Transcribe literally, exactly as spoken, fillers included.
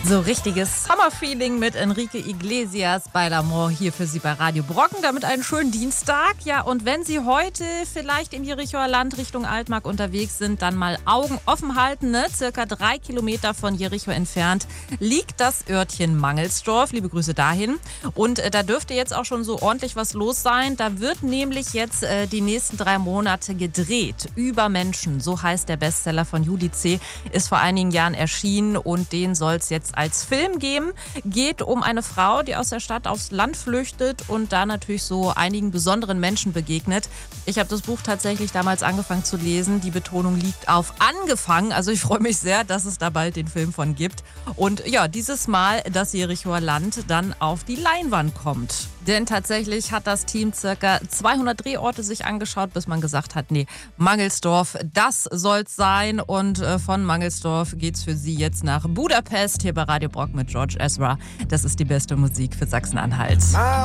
So richtiges Summer-Feeling mit Enrique Iglesias bei L'Amour hier für Sie bei Radio Brocken. Damit einen schönen Dienstag. Ja, und wenn Sie heute vielleicht im Jerichoer Land Richtung Altmark unterwegs sind, dann mal Augen offen halten. Ne? Circa drei Kilometer von Jericho entfernt liegt das Örtchen Mangelsdorf. Liebe Grüße dahin. Und äh, da dürfte jetzt auch schon so ordentlich was los sein. Da wird nämlich jetzt äh, die nächsten drei Monate gedreht. Über Menschen, so heißt der Bestseller von Juli C., ist vor einigen Jahren erschienen und den soll es jetzt als Film geben. Geht um eine Frau, die aus der Stadt aufs Land flüchtet und da natürlich so einigen besonderen Menschen begegnet. Ich habe das Buch tatsächlich damals angefangen zu lesen. Die Betonung liegt auf angefangen. Also ich freue mich sehr, dass es da bald den Film von gibt. Und ja, dieses Mal das Jerichoer Land dann auf die Leinwand kommt. Denn tatsächlich hat das Team circa zweihundert Drehorte sich angeschaut, bis man gesagt hat, nee, Mangelsdorf, das soll's sein. Und äh, von Mangelsdorf geht's für Sie jetzt nach Budapest, hier bei Radio Brock mit George Ezra. Das ist die beste Musik für Sachsen-Anhalt.